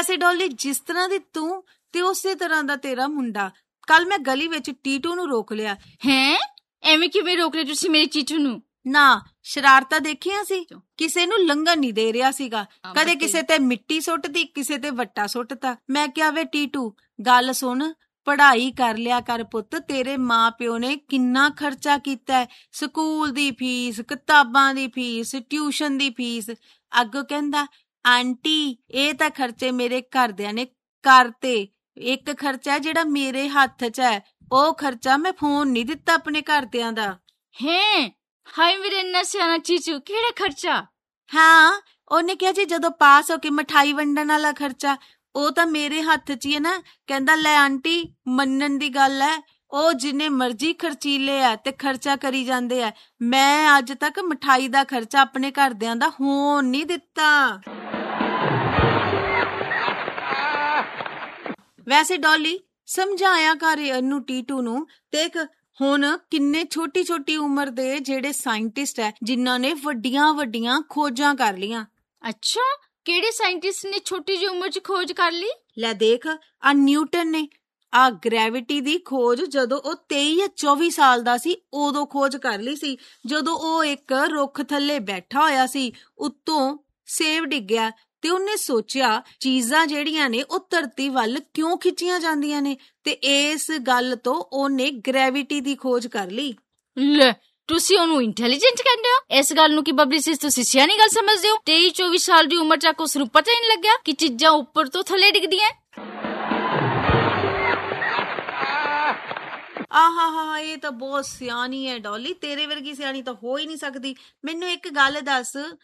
ਵੈਸੇ ਡੋਲੀ, ਜਿਸ ਤਰ੍ਹਾਂ ਦੀ ਤੂੰ ਤੇ ਉਸੇ ਤਰ੍ਹਾਂ ਦਾ ਤੇਰਾ ਮੁੰਡਾ। ਕੱਲ ਮੈਂ ਗਲੀ ਵਿੱਚ ਟੀਟੂ ਨੂੰ ਰੋਕ ਲਿਆ। ਹੈਂ? ਐਵੇਂ ਕਿਵੇਂ ਰੋਕ ਲਿਆ ਤੁਸੀਂ ਮੇਰੇ ਚੀਚੂ ਨੂੰ? ਨਾ, ਸ਼ਰਾਰਤਾਂ ਦੇਖੀਆਂ ਸੀ। ਕਿਸੇ ਨੂੰ ਲੰਘਣ ਨਹੀਂ ਦੇ ਰਿਹਾ ਸੀਗਾ। ਕਦੇ ਕਿਸੇ ਤੇ ਮਿੱਟੀ ਸੁੱਟਦੀ, ਕਿਸੇ ਤੇ ਵੱਟਾ ਸੁੱਟਤਾ। ਮੈਂ ਕਿਹਾ, ਵੇ ਟੀਟੂ ਗੱਲ ਸੁਣ, ਪੜ੍ਹਾਈ ਕਰ ਲਿਆ ਕਰ ਪੁੱਤ। ਤੇਰੇ ਮਾਂ ਪਿਓ ਨੇ ਕਿੰਨਾ ਖਰਚਾ ਕੀਤਾ ਹੈ, ਸਕੂਲ ਦੀ ਫੀਸ, ਕਿਤਾਬਾਂ ਦੀ ਫੀਸ, ਟਿਊਸ਼ਨ ਦੀ ਫੀਸ। ਅੱਗੋਂ ਕਹਿੰਦਾ, ਆਂਟੀ ਇਹ ਤਾਂ ਖਰਚੇ ਮੇਰੇ ਘਰਦਿਆਂ ਨੇ ਕਰਤੇ। ਇੱਕ ਖਰਚਾ ਜਿਹੜਾ ਮੇਰੇ ਹੱਥ 'ਚ ਹੈ, ਉਹ ਖਰਚਾ ਮੈਂ ਫੋਨ ਨਹੀਂ ਦਿੱਤਾ ਆਪਣੇ ਘਰਦਿਆਂ ਦਾ। ਹੈਂ? ਹਾਏ ਮੇਰੇ ਇੰਨਾ ਸਿਆਣਾ ਚੀਚੂ, ਕਿਹੜਾ ਖਰਚਾ? ਹਾਂ, ਉਹਨੇ ਕਿਹਾ ਜੀ ਜਦੋਂ ਪਾਸ ਹੋ ਕੇ ਮਠਾਈ ਵੰਡਣ ਵਾਲਾ ਖਰਚਾ, ਉਹ ਤਾਂ ਮੇਰੇ ਹੱਥ 'ਚ ਹੀ ਹੈ ਨਾ। ਕਹਿੰਦਾ, ਲੈ ਆਂਟੀ, ਮੰਨਣ ਦੀ ਗੱਲ ਹੈ, ਉਹ ਜਿੰਨੇ ਮਰਜ਼ੀ ਖਰਚੀਲੇ ਆ ਤੇ ਖਰਚਾ ਕਰੀ ਜਾਂਦੇ ਆ। ਮੈਂ ਅੱਜ ਤੱਕ ਮਠਾਈ ਦਾ ਖਰਚਾ ਆਪਣੇ ਘਰਦਿਆਂ ਦਾ ਹੋਣ ਨਹੀਂ ਦਿੱਤਾ। ਵੈਸੇ ਡੋਲੀ, ਸਮਝਾਇਆ ਕਰ ਇਹਨੂੰ, ਟੀਟੂ ਨੂੰ। ਦੇਖ ਹੁਣ ਕਿੰਨੇ ਛੋਟੀ ਛੋਟੀ ਉਮਰ ਦੇ ਜਿਹੜੇ ਸਾਇੰਟਿਸਟ ਹੈ, ਜਿਨ੍ਹਾਂ ਨੇ ਵੱਡੀਆਂ ਵੱਡੀਆਂ ਖੋਜਾਂ ਕਰ ਲੀਆਂ। ਅੱਛਾ, ਕਿਹੜੇ ਸਾਇੰਟਿਸਟ ਨੇ ਛੋਟੀ ਜਿਹੀ ਉਮਰ 'ਚ ਖੋਜ ਕਰ ਲਈ? ਲੈ ਦੇਖ, ਆ ਨਿਊਟਨ ਨੇ ਆ ਗ੍ਰੈਵਿਟੀ ਦੀ ਖੋਜ ਜਦੋਂ ਉਹ 23 ਜਾਂ 24 ਸਾਲ ਦਾ ਸੀ, ਉਦੋਂ ਖੋਜ ਕਰ ਲਈ ਸੀ। ਜਦੋਂ ਉਹ ਇੱਕ ਰੁੱਖ ਥੱਲੇ ਬੈਠਾ ਹੋਇਆ ਸੀ, ਉੱਤੋਂ ਸੇਬ ਡਿੱਗਿਆ ਤੇ ਉਹਨੇ ਸੋਚਿਆ ਚੀਜ਼ਾਂ ਜਿਹੜੀਆਂ ਨੇ ਉਹ ਧਰਤੀ ਵੱਲ ਕਿਉਂ ਖਿੱਚੀਆਂ ਜਾਂਦੀਆਂ ਨੇ, ਤੇ ਇਸ ਗੱਲ ਤੋਂ ਉਹਨੇ ਗ੍ਰੈਵਿਟੀ ਦੀ ਖੋਜ ਕਰ ਲਈ। ਲੈ, ਤੁਸੀਂ ਉਹਨੂੰ ਇੰਟੈਲੀਜੈਂਟ ਕਹਿੰਦੇ ਹੋ? ਇਸ ਗੱਲ ਨੂੰ ਕਿ ਬਬਲੀ ਸਿਸ ਤੁਸੀਂ ਸਿਆਣੀ ਗੱਲ ਸਮਝਦੇ ਹੋ? 23-24 ਸਾਲ ਦੀ ਉਮਰ 'ਚ ਉਸ ਨੂੰ ਪਤਾ ਹੀ ਨਹੀਂ ਲੱਗਿਆ ਕਿ ਚੀਜ਼ਾਂ ਉੱਪਰ ਤੋਂ ਥੱਲੇ ਡਿੱਗਦੀਆਂ। ਆਹਾ, ਇਹ ਤਾਂ ਬਹੁਤ ਸਿਆਣੀ ਹੈ ਡੋਲੀ। ਤੇਰੇ ਵਰਗੀ ਸਿਆਣੀ ਤਾਂ ਹੋ ਹੀ ਨਹੀਂ ਸਕਦੀ। ਮੈਨੂੰ ਇੱਕ ਗੱਲ ਦੱਸ,